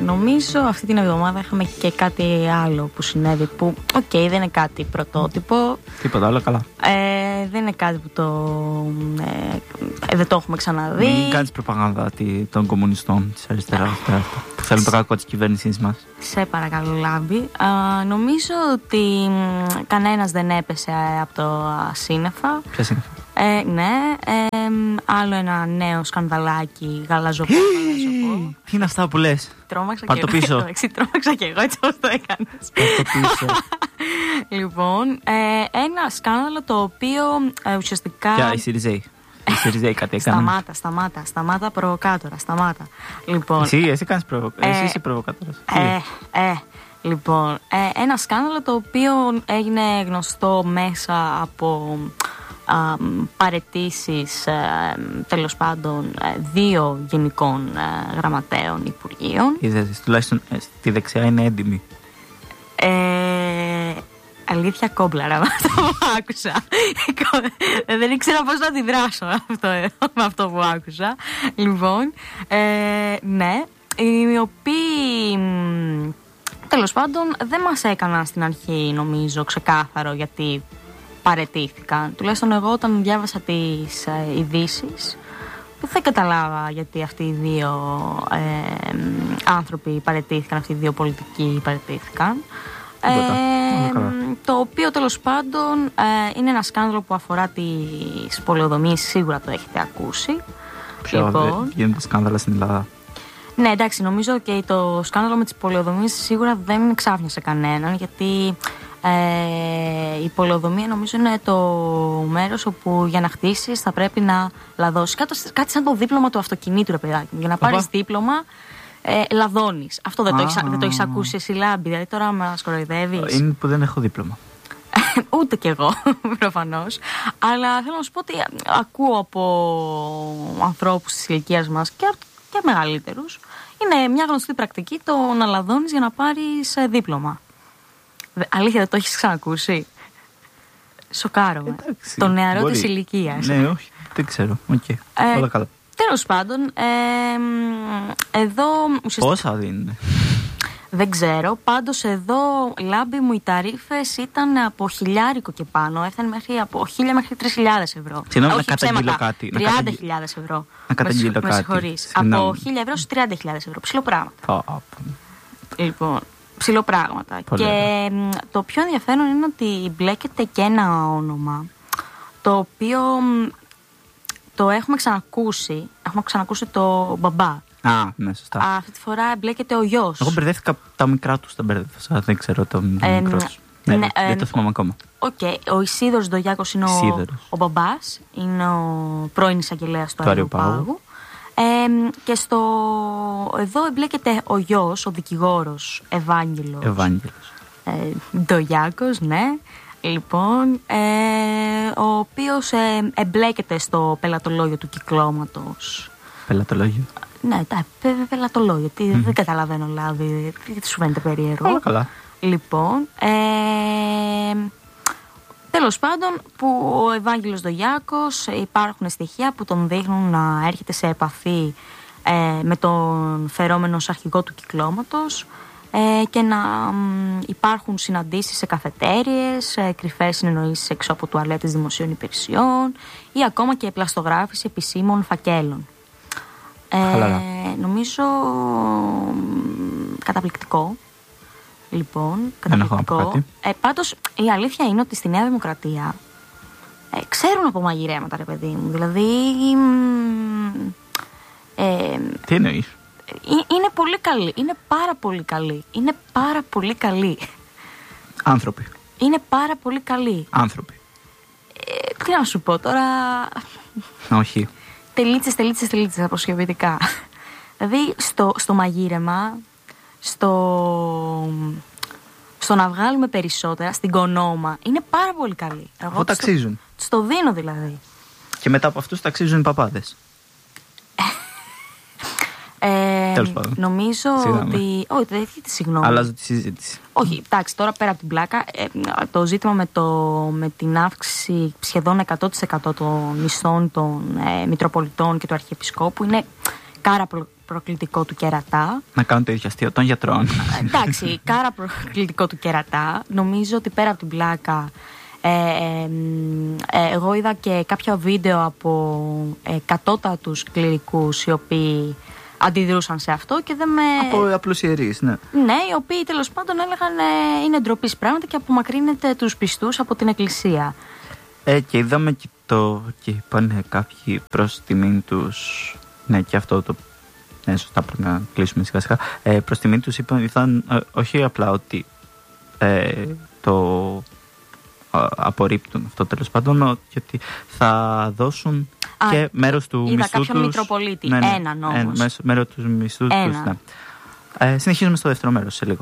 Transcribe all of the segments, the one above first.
νομίζω αυτή την εβδομάδα είχαμε και κάτι άλλο που συνέβη που, δεν είναι κάτι πρωτότυπο. Τίποτα, όλα καλά. Δεν είναι κάτι που δεν το έχουμε ξαναδεί. Μην κάνεις προπαγάνδα των κομμουνιστών της αριστεράς που θέλουν το κακό της κυβέρνησής μας. Σε παρακαλώ, Λάμπη. Νομίζω ότι κανένας δεν έπεσε από το σύννεφα. Ποια σύννεφα? Ναι, άλλο ένα νέο σκανδαλάκι γαλαζοπό. Τι είναι αυτά που λες? Τρόμαξα Πάρ' το πίσω. Τρόμαξα και εγώ, έτσι όπως το έκανες. Πάρ' το πίσω. Λοιπόν, ένα σκάνδαλο το οποίο ουσιαστικά... Ποια, η Σιριζέη? Η Σιριζέη κάτι έκανε? Σταμάτα προβοκάτορα, σταμάτα. Λοιπόν, εσύ κάνεις εσύ είσαι προβοκάτορας. Λοιπόν, ένα σκάνδαλο το οποίο έγινε γνωστό μέσα από παραιτήσεις τέλος πάντων 2 γενικών γραμματέων υπουργείων. Είδες, τουλάχιστον στη δεξιά είναι έντιμη. Αλήθεια κόμπλαρα με αυτό που άκουσα. Δεν ήξερα πώς να αντιδράσω με αυτό που άκουσα. Λοιπόν, ναι, οι οποίοι τέλος πάντων δεν μας έκαναν στην αρχή, νομίζω, ξεκάθαρο γιατί παραιτήθηκαν. Τουλάχιστον εγώ όταν διάβασα τις ειδήσεις δεν καταλάβα γιατί αυτοί οι 2 άνθρωποι παραιτήθηκαν, αυτοί οι 2 πολιτικοί παραιτήθηκαν. Το οποίο τέλος πάντων είναι ένα σκάνδαλο που αφορά τις πολεοδομίες, σίγουρα το έχετε ακούσει. Λοιπόν, γίνονται σκάνδαλα στην Ελλάδα. Ναι, εντάξει, νομίζω και το σκάνδαλο με τις πολεοδομίες σίγουρα δεν ξάφνιασε κανέναν, γιατί η πολεοδομία νομίζω είναι το μέρος όπου για να χτίσεις θα πρέπει να λαδώσεις. Κάτι σαν το δίπλωμα του αυτοκινήτου, ρε παιδάκι. Για να πάρεις δίπλωμα λαδώνεις. Αυτό δεν το έχεις ακούσει εσύ, Λάμπη? Δηλαδή τώρα μας κοροϊδεύεις? Είναι που δεν έχω δίπλωμα. Ούτε κι εγώ, προφανώς. Αλλά θέλω να σου πω ότι ακούω από ανθρώπους της ηλικίας μας και μεγαλύτερους, είναι μια γνωστή πρακτική το να λαδώνεις για να πάρεις δίπλωμα. Αλήθεια, δεν το έχεις ξανακούσει? Σοκάρομαι. Το νεαρό της ηλικίας. Ναι, όχι, δεν ξέρω. Όλα καλά. Τέλος πάντων, εδώ ουσιαστικά... Πόσα δίνουν? Δεν ξέρω. Πάντως εδώ, Λάμπη μου, οι ταρίφες ήταν από 1.000 και πάνω. Έφτανε από 1.000 μέχρι 3.000 ευρώ. Συγγνώμη, να καταγγείλω κάτι. 30.000 ευρώ. Να καταγγείλω κάτι. Από 1.000 ευρώ σε 30.000 ευρώ. Ψιλοπράγματα. Λοιπόν, ψιλοπράγματα. Και το πιο ενδιαφέρον είναι ότι μπλέκεται και ένα όνομα το οποίο το έχουμε ξανακούσει. Έχουμε ξανακούσει το μπαμπά. Ναι, σωστά. Αυτή τη φορά μπλέκεται ο γιος. Εγώ μπερδεύτηκα τα μικρά τους, τα μπερδεύσα. Δεν ξέρω το μικρό τους. Δεν το θυμάμαι ακόμα. Ο Ισίδωρος Ντογιάκος είναι ο μπαμπάς. Είναι ο πρώην εισαγγελέας του Αριοπάγου. Και εδώ εμπλέκεται ο γιος, ο δικηγόρος Ευάγγελος Ντογιάκος, ναι. Λοιπόν, ο οποίος εμπλέκεται στο πελατολόγιο του κυκλώματος. Πελατολόγιο? Ναι, πελατολόγιο. Δεν καταλαβαίνω, Λάβη. Τι σου φαίνεται περίεργο? Όλα καλά. Λοιπόν, τέλος πάντων, που ο Ευάγγελος Ντογιάκος, υπάρχουν στοιχεία που τον δείχνουν να έρχεται σε επαφή με τον φερόμενο ως αρχηγό του κυκλώματος και να υπάρχουν συναντήσεις σε καφετέριες, κρυφές συνεννοήσεις έξω από τουαλέτες δημοσίων υπηρεσιών ή ακόμα και πλαστογράφηση επισήμων φακέλων. Νομίζω καταπληκτικό. Λοιπόν, καταπληκτικό. Πάντως η αλήθεια είναι ότι στη Νέα Δημοκρατία ξέρουν από μαγειρέματα, ρε παιδί μου. Δηλαδή τι εννοείς? Είναι πολύ καλή. Είναι πάρα πολύ καλή. Είναι πάρα πολύ καλή. Άνθρωποι. Είναι πάρα πολύ καλή. Άνθρωποι. Τι να σου πω τώρα? Όχι. Τελίτσες αποσχεδητικά. Δηλαδή στο μαγείρεμα, στο να βγάλουμε περισσότερα, στην κονόμα, είναι πάρα πολύ καλή. Εγώ ταξίζουν. Στο δίνω δηλαδή. Και μετά από αυτούς ταξίζουν οι παπάδες. Τέλος πάντων. Νομίζω ότι. Όχι, δεν έχετε συγγνώμη. Αλλάζω τη συζήτηση. Όχι, εντάξει, τώρα πέρα από την πλάκα, το ζήτημα με την αύξηση σχεδόν 100% των μισθών των Μητροπολιτών και του Αρχιεπισκόπου είναι προκλητικό του κερατά. Να κάνουν το ίδιο αστείο των γιατρών. Εντάξει, κάρα προκλητικό του κερατά. Νομίζω ότι πέρα από την πλάκα, εγώ είδα και κάποια βίντεο από κατώτατους κληρικούς οι οποίοι αντιδρούσαν σε αυτό και δεν με... Από απλούς ιερείς, ναι. Ναι, οι οποίοι τέλος πάντων έλεγαν είναι ντροπής πράγματα και απομακρύνεται τους πιστούς από την εκκλησία. Και είδαμε και είπαν κάποιοι προς τιμήν τους, ναι, και αυτό το, ναι, σωστά πρέπει να κλείσουμε σιγά σιγά, προς τιμήν τους είπαν όχι απλά ότι το απορρίπτουν αυτό τέλος πάντων, και ότι θα δώσουν και μέρος του μισθού τους. Είδα κάποιον Μητροπολίτη, έναν όμως. Μέρος του μισθού τους, ναι. Συνεχίζουμε στο δεύτερο μέρος σε λίγο.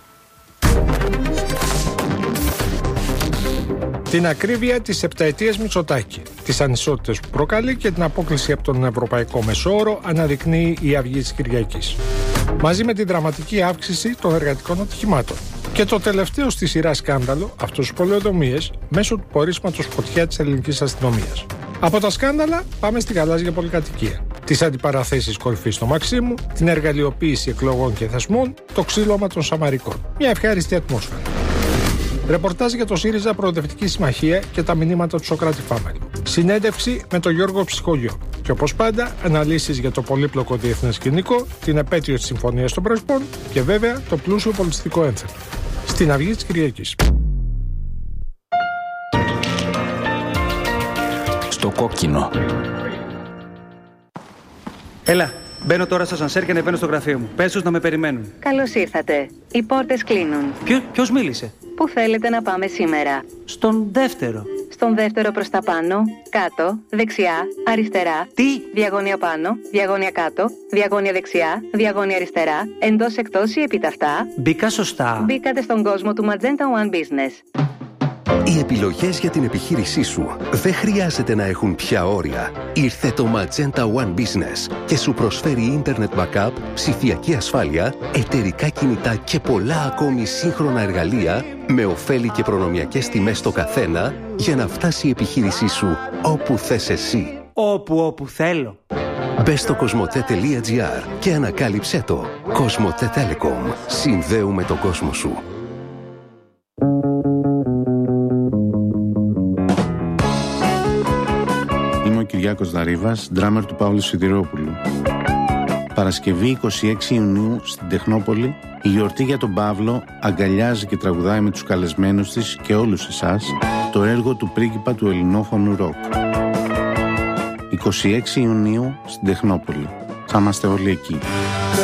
Την ακρίβεια της επταετίας Μητσοτάκη, τις ανισότητες που προκαλεί και την απόκλιση από τον ευρωπαϊκό μεσόωρο αναδεικνύει η Αυγή της Κυριακής. Μαζί με την δραματική αύξηση των εργατικών ατυχημάτων. Και το τελευταίο στη σειρά σκάνδαλο, αυτός τους πολεοδομίες, μέσω του πορίσματος φωτιά της ελληνικής αστυνομίας. Από τα σκάνδαλα πάμε στη γαλάζια πολυκατοικία. Τις αντιπαραθέσεις κορυφής στο Μαξίμου, την εργαλειοποίηση εκλογών και θεσμών, το ξύλωμα των Σαμαρικών. Μια ευχάριστη ατμόσφαιρα. Ρεπορτάζ για το ΣΥΡΙΖΑ Προοδευτική Συμμαχία και τα μηνύματα του Σοκράτη Φάμελου. Συνέντευξη με τον Γιώργο Ψυχολιό. Και όπως πάντα, αναλύσεις για το πολύπλοκο διεθνές σκηνικό, την επέτειο της Συμφωνίας των Πρεσπών και βέβαια το πλούσιο πολιτιστικό ένθετο. Στην Αυγή της Κυριακής. Στο κόκκινο. Έλα, μπαίνω τώρα στα σανσέρ και ανεβαίνω στο γραφείο μου. Πες τους να με περιμένουν. Καλώς ήρθατε. Οι πόρτες κλείνουν. Ποιος μίλησε? Πού θέλετε να πάμε σήμερα? Στον δεύτερο. Στον δεύτερο προς τα πάνω, κάτω, δεξιά, αριστερά. Τι? Διαγώνια πάνω, διαγώνια κάτω, διαγώνια δεξιά, διαγώνια αριστερά, εντός εκτός ή επιταυτά. Μπήκα σωστά. Μπήκατε στον κόσμο του Magenta One Business. Οι επιλογές για την επιχείρησή σου δεν χρειάζεται να έχουν πια όρια. Ήρθε το Magenta One Business και σου προσφέρει Internet Backup, ψηφιακή ασφάλεια, εταιρικά κινητά και πολλά ακόμη σύγχρονα εργαλεία με ωφέλη και προνομιακές τιμές στο καθένα για να φτάσει η επιχείρησή σου όπου θες εσύ. Όπου θέλω. Μπες στο cosmote.gr και ανακάλυψέ το. Cosmote Telecom. Συνδέουμε τον κόσμο σου. Είμαι ο Κυριάκος Δαρίβας, ντράμερ του Παύλου Σιδηρόπουλου. Παρασκευή 26 Ιουνίου στην Τεχνόπολη, η γιορτή για τον Παύλο αγκαλιάζει και τραγουδάει με τους καλεσμένους της και όλους εσάς το έργο του πρίγκιπα του ελληνόφωνου ροκ. 26 Ιουνίου στην Τεχνόπολη. Θα είμαστε όλοι εκεί.